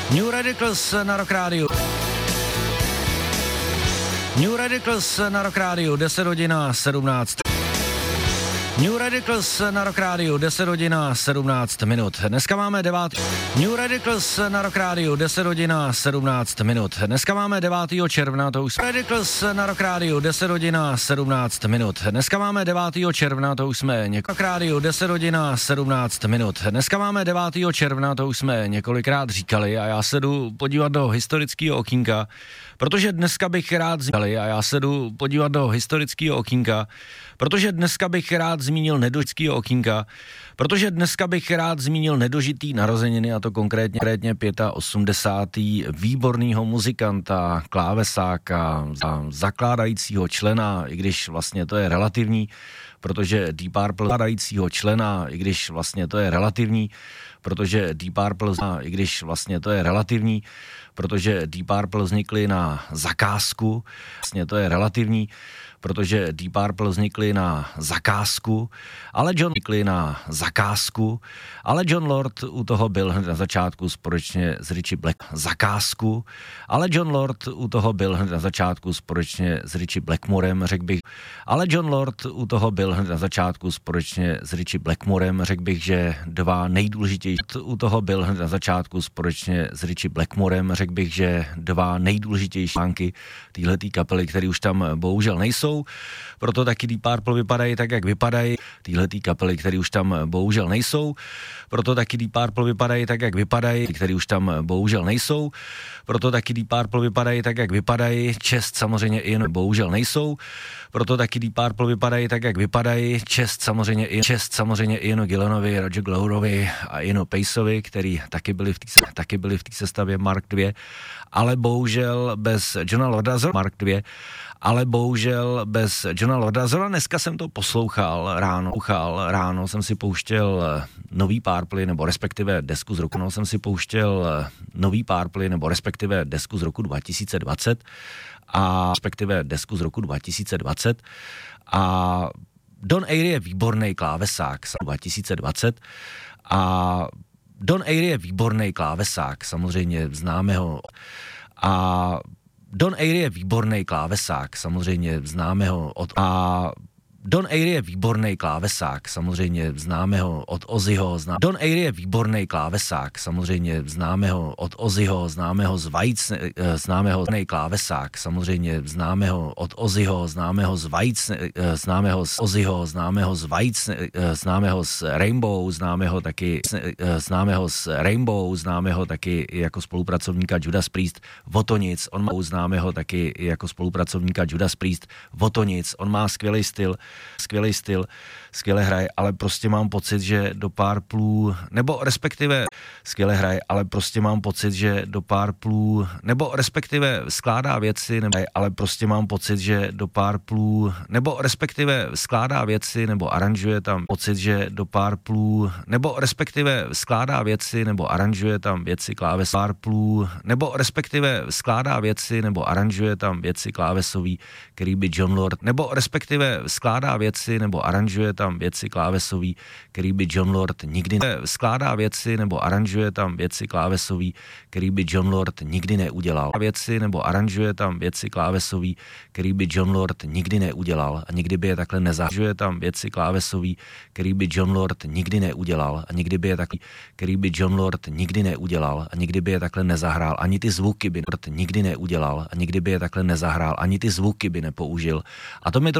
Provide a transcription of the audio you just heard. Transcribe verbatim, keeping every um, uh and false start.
New Radicals na Rock Radio. New Radicals na Rock Radio, deset hodin a sedmnáct. New Radicals na Rock Radio, deset hodin a sedmnáct minut. Dneska máme devát. New Radicals na Rock Radio, deset hodin a sedmnáct minut. Dneska máme devátého června, to už jsme. Radicals na Rock Radio, deset hodin a sedmnáct minut. Dneska máme devátého června, to už jsme několik. Radio, deset hodin a sedmnáct minut. Dneska máme devátého června, to už jsme několikrát říkali a já se jdu podívat do historického okýnka, protože dneska bych rád zmínil a já se jdu podívat do historického okýnka, protože dneska bych rád zmínil nedožitýho okýnka, protože dneska bych rád zmínil nedožitý narozeniny, a to konkrétně, konkrétně osmdesátého pátého výborného muzikanta, klávesáka, zakládajícího člena, i když vlastně to je relativní, protože Deep Purple zakládajícího člena, i když vlastně to je relativní, protože Deep Purple, i když vlastně to je relativní, protože Deep Purple vznikly na zakázku, vlastně to je relativní, protože Deep Purple vznikly na zakázku, ale John vznikly na zakázku, ale John Lord u toho byl hned na začátku společně s Ritchie Black zakázku, ale John Lord u toho byl hned na začátku společně s Ritchie Blackmorem, řekl bych, ale John Lord u toho byl hned na začátku společně s Ritchie Blackmorem, řekl bych, že dva nejdůležitější u toho byl hned na začátku společně s Ritchie Blackmorem, řekl bych, že dva nejdůležitější články téhletý kapely, které už tam bohužel nejsou, proto taky Deep Purple vypadají tak, jak vypadají, téhletý kapely, které už tam bohužel nejsou, proto taky Deep Purple vypadají tak, jak vypadají, které už tam bohužel nejsou, proto taky Deep Purple vypadají tak, jak vypadají, čest samozřejmě i jen bohužel nejsou, proto taky Deep Purple vypadají tak, jak vypadají, čest samozřejmě i čest samozřejmě i Ianu Gillanovi, Roger Glowerovi a Ianu Paceovi, který taky byli v té taky byli v té sestavě Mark dva, ale bohužel bez Johna Lorda Mark dva, ale bohužel bez Johna Lorda. Zrovna dneska jsem to poslouchal ráno, poslouchal ráno jsem si pouštěl nový Purple, nebo respektive desku z roku, no, jsem si pouštěl nový Purple, nebo respektive desku z roku dva tisíce dvacet a respektive desku z roku dva tisíce dvacet a Don Airey je výborný klávesák dva tisíce dvacet a Don Airey je výborný klávesák, samozřejmě známe ho a Don Airey je výborný klávesák, samozřejmě známe ho od a Don Airey je výborný klávesák, samozřejmě známe ho od Ozzyho, zná... Don Airey je výborný klávesák, samozřejmě známe ho od Ozzyho, známe ho z Vajc, známe ho z klávesák, samozřejmě známe ho od Ozzyho, známe ho z Vajc, známe ho z Ozzyho, známe ho z Vajc, známe ho z Rainbow, známe ho taky, známe ho z Rainbow, známe ho taky jako spolupracovníka Judas Priest, Votonic, on má, známe ho taky jako spolupracovníka Judas Priest, Votonic, on má skvělý styl, skvělý styl, skvěle hraje, ale prostě mám pocit, že do Purplů, nebo respektive skvěle hraje, ale prostě mám pocit, že do Purplů, nebo respektive skládá věci, nebo, ale prostě mám pocit, že do Purplů, nebo respektive skládá věci, nebo aranžuje tam pocit, že do Purplů, nebo respektive skládá věci, nebo aranžuje tam věci kláves Purplů, nebo respektive skládá věci, nebo aranžuje tam věci klávesový, který by John Lord, nebo respektive skládá věci, nebo aranžuje tam věci klávesový, který by John Lord nikdy ne, skládá věci, nebo aranžuje tam věci klávesový, který by John Lord nikdy neudělal. Věci, nebo aranžuje tam věci klávesový, který by John Lord nikdy neudělal a nikdy by je takhle nezažuje tam věci klávesový, který by John Lord nikdy neudělal a nikdy by je takhle, který by John Lord nikdy neudělal a nikdy by je takhle nezahrál, ani ty zvuky by Lord nikdy neudělal a nikdy by je takhle nezahrál, ani ty zvuky by nepoužil. A to mi